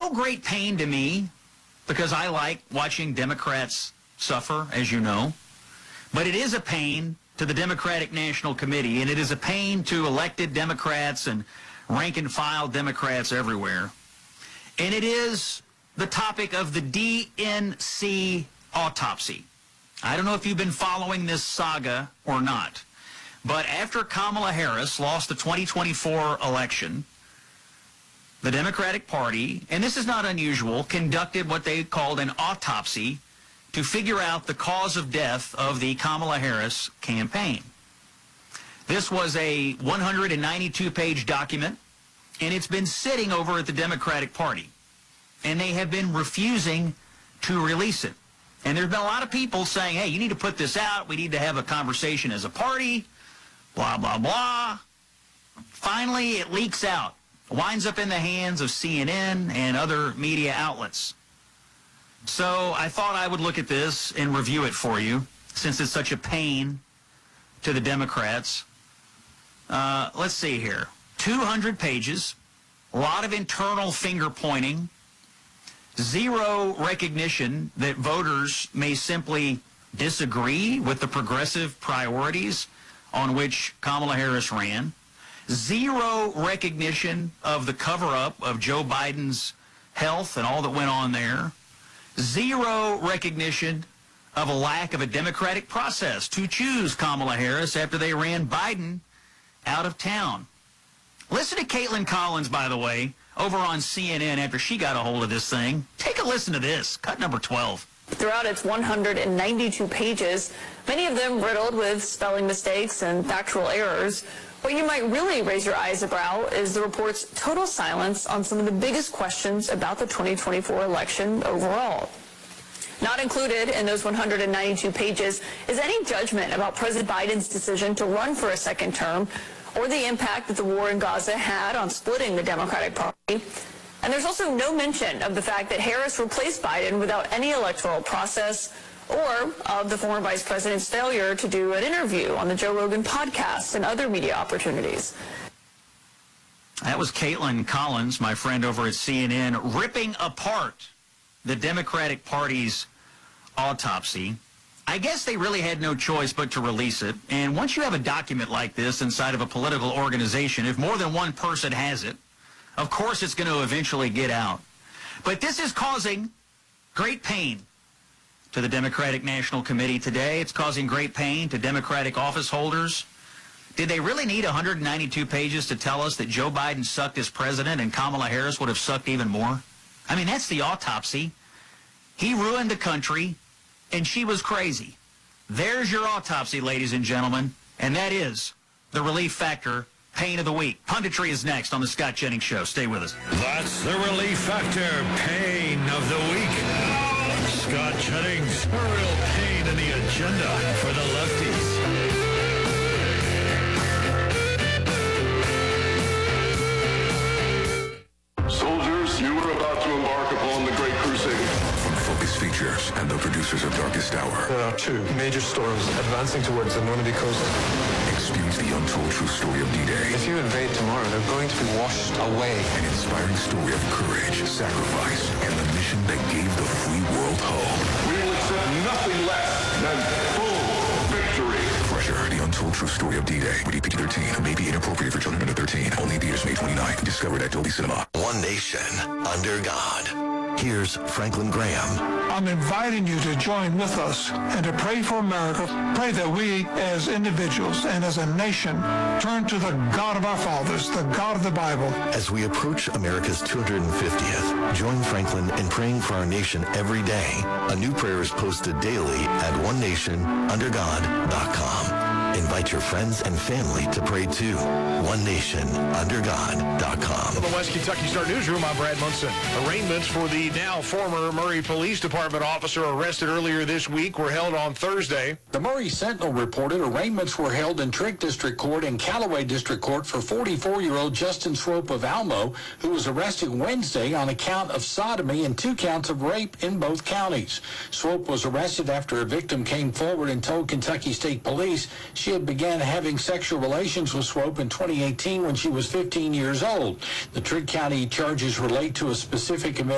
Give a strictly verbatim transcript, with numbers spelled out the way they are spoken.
no great pain to me because I like watching Democrats suffer, as you know. But it is a pain to the Democratic National Committee, and it is a pain to elected Democrats and rank-and-file Democrats everywhere. And it is the topic of the D N C autopsy. I don't know if you've been following this saga or not, but after Kamala Harris lost the twenty twenty-four election, the Democratic Party, and this is not unusual, conducted what they called an autopsy to figure out the cause of death of the Kamala Harris campaign. This was a one hundred ninety-two page document, and it's been sitting over at the Democratic Party, and they have been refusing to release it. And there's been a lot of people saying, hey, you need to put this out. We need to have a conversation as a party, blah, blah, blah. Finally, it leaks out. Winds up in the hands of C N N and other media outlets. So I thought I would look at this and review it for you, since it's such a pain to the Democrats. Uh, let's see here. two hundred pages, a lot of internal finger-pointing, zero recognition that voters may simply disagree with the progressive priorities on which Kamala Harris ran, zero recognition of the cover-up of Joe Biden's health and all that went on there, zero recognition of a lack of a democratic process to choose Kamala Harris after they ran Biden out of town. Listen to Caitlin Collins, by the way, over on C N N after she got a hold of this thing. Take a listen to this, cut number twelve. Throughout its one hundred ninety-two pages, many of them riddled with spelling mistakes and factual errors, what you might really raise your eyes about is the report's total silence on some of the biggest questions about the twenty twenty-four election overall. Not included in those one hundred ninety-two pages is any judgment about President Biden's decision to run for a second term or the impact that the war in Gaza had on splitting the Democratic Party. And there's also no mention of the fact that Harris replaced Biden without any electoral process or of the former vice president's failure to do an interview on the Joe Rogan podcast and other media opportunities. That was Caitlin Collins, my friend over at C N N, ripping apart the Democratic Party's autopsy. I guess they really had no choice but to release it. And once you have a document like this inside of a political organization, if more than one person has it, of course it's going to eventually get out. But this is causing great pain to the Democratic National Committee today. It's causing great pain to Democratic office holders. Did they really need one hundred ninety-two pages to tell us that Joe Biden sucked as president and Kamala Harris would have sucked even more? I mean, that's the autopsy. He ruined the country, and she was crazy. There's your autopsy, ladies and gentlemen, and that is the Relief Factor Pain of the Week. Punditry is next on the Scott Jennings Show. Stay with us. That's the Relief Factor Pain of the Week. Scott Jennings, a real pain in the agenda for the lefties. Soldiers, you are about to embark upon the Great Crusade. From Focus Features and the producers of Darkest Hour. There are two major storms advancing towards the Normandy coast. Experience the untold true story of D-Day. If you invade tomorrow, they're going to be washed away. An inspiring story of courage, sacrifice, and the mission that gave the free world hope. We will accept nothing less than full victory. Crusher, the untold true story of D-Day. Rated P G thirteen. May be inappropriate for children under thirteen. Only in theaters May twenty-ninth. Discovered at Dolby Cinema. One nation under God. Here's Franklin Graham. I'm inviting you to join with us and to pray for America. Pray that we as individuals and as a nation turn to the God of our fathers, the God of the Bible. As we approach America's two hundred fiftieth, join Franklin in praying for our nation every day. A new prayer is posted daily at one nation under god dot com. Invite your friends and family to pray too. one nation under god dot com. From the West Kentucky Star Newsroom, I'm Brad Munson. Arraignments for the now former Murray Police Department officer arrested earlier this week were held on Thursday. The Murray Sentinel reported arraignments were held in Trigg District Court and Callaway District Court for forty-four-year-old Justin Swope of Almo, who was arrested Wednesday on account of sodomy and two counts of rape in both counties. Swope was arrested after a victim came forward and told Kentucky State Police she had began having sexual relations with Swope in twenty eighteen when she was fifteen years old. The Trigg County charges relate to a specific event